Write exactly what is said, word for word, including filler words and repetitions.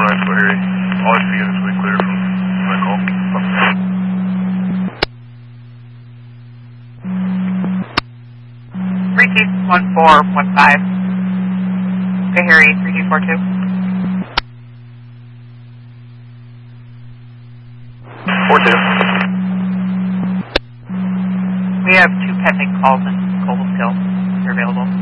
nine four Harry. All I see is we clear from my call. three two one four one five. Okay, Harry, three two four two. four two. We have two pending calls in Cold Hill. If you're available.